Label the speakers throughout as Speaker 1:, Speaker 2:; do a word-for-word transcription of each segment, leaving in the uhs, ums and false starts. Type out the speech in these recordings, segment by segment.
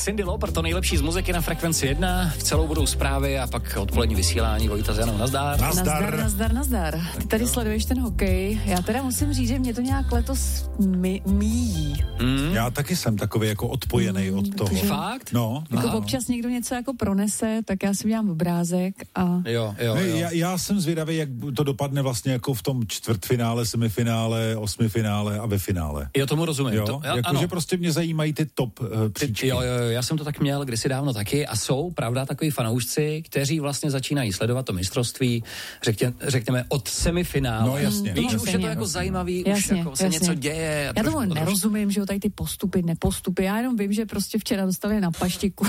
Speaker 1: Cyndi Lauper, to nejlepší z muziky na Frekvenci jedna. V celou budou zprávy a pak odpolední vysílání. Vojta s Janou, nazdar.
Speaker 2: Nazdar, nazdar, nazdar. nazdar. Ty tady sleduješ ten hokej. Já teda musím říct, že mě to nějak letos mí- míjí.
Speaker 3: Mm. Já taky jsem takový jako odpojený mm, od toho.
Speaker 1: Takže, fakt?
Speaker 3: No.
Speaker 2: Jako
Speaker 3: no.
Speaker 2: občas někdo něco jako pronese, tak já si udělám obrázek a...
Speaker 1: Jo, jo,
Speaker 3: ne,
Speaker 1: jo.
Speaker 3: Já, já jsem zvědavý, jak to dopadne vlastně jako v tom čtvrtfinále, semifinále, osmifinále a ve finále.
Speaker 1: Jo, tomu rozumím.
Speaker 3: Jo,
Speaker 1: to,
Speaker 3: jakože prostě mě zajímají ty top uh, příčky.
Speaker 1: Jo, jo, jo, já jsem to tak měl kdysi dávno taky a jsou, pravda, takový fanoušci, kteří vlastně začínají sledovat to mistrovství, řekně, řekněme, od semifinále.
Speaker 3: No jasně.
Speaker 1: Víš,
Speaker 3: jasně,
Speaker 1: už je to jako zajímavý,
Speaker 2: jasně,
Speaker 1: už jako se
Speaker 2: jasně.
Speaker 1: něco děje.
Speaker 2: Já tomu nerozumím, že jo, tady ty postupy, nepostupy, já jenom vím, že prostě včera dostali na paštiku.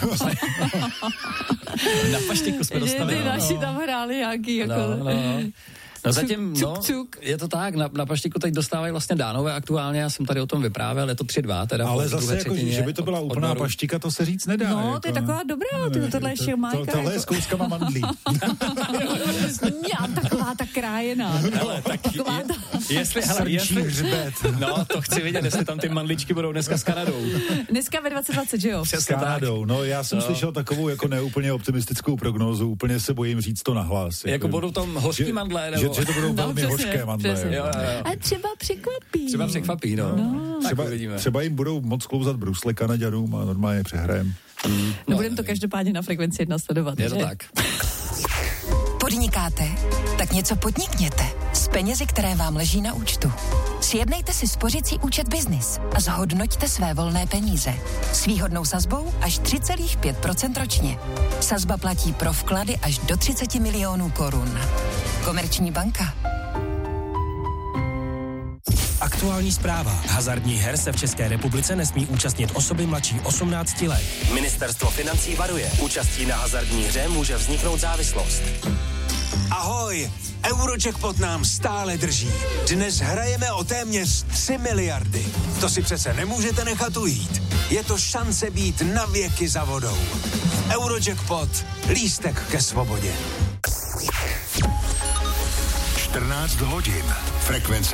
Speaker 1: Na paštiku jsme dostali.
Speaker 2: Že ty
Speaker 1: no.
Speaker 2: naši tam hráli nějaký jako...
Speaker 1: No, no. No zatím,
Speaker 2: cuk,
Speaker 1: no,
Speaker 2: cuk.
Speaker 1: je to tak, na, na paštiku teď dostávají vlastně Dánové aktuálně, já jsem tady o tom vyprávěl, je to tři dva, teda.
Speaker 3: Ale zase jako, že by to byla
Speaker 1: od,
Speaker 3: úplná
Speaker 1: od
Speaker 3: paštika, to se říct nedá.
Speaker 2: No,
Speaker 3: jako,
Speaker 2: to je taková dobrá, ty tohle ještě máka.
Speaker 3: To, tohle je s kouskama mandlí.
Speaker 2: Já, taková ta krájená.
Speaker 1: Hele, tak je, jestli, hele, jestli, hřbet. No, to chci vidět, jestli tam ty mandličky budou dneska s Kanadou.
Speaker 2: Dneska ve dvacet dvacet, že jo?
Speaker 3: S Kanadou, no já jsem no. slyšel takovou jako neúplně optimistickou prognózu, úplně se bojím říct to nahlas.
Speaker 1: Jako, jako budou tam hořký
Speaker 3: že,
Speaker 1: mandle, nebo?
Speaker 3: Že, že to budou
Speaker 2: no,
Speaker 3: velmi
Speaker 2: přesně,
Speaker 3: hořké mandle.
Speaker 2: Přesně.
Speaker 3: Jo,
Speaker 2: jo. A třeba překvapí.
Speaker 1: Třeba překvapí, no. no.
Speaker 3: Třeba, třeba jim budou moc klouzat brusle Kanaďanům a normálně přehrajem.
Speaker 2: Mm. No, budeme to každopádně na Frekvenci jedna sledovat.
Speaker 1: Je to
Speaker 2: že?
Speaker 1: tak.
Speaker 4: Podnikáte? Tak něco podnikněte s penězi, které vám leží na účtu. Sjednejte si spořicí účet Business a zhodnoťte své volné peníze. S výhodnou sazbou až tři celá pět procenta ročně. Sazba platí pro vklady až do třicet milionů korun. Komerční banka.
Speaker 5: Aktuální zpráva. Hazardních her se v České republice nesmí účastnit osoby mladší osmnácti let. Ministerstvo financí varuje. Účastí na hazardní hře může vzniknout závislost.
Speaker 6: Ahoj, Eurojackpot nám stále drží. Dnes hrajeme o téměř tři miliardy. To si přece nemůžete nechat ujít. Je to šance být na věky za vodou. Eurojackpot, lístek ke svobodě.
Speaker 7: čtrnáct hodin. Frekvence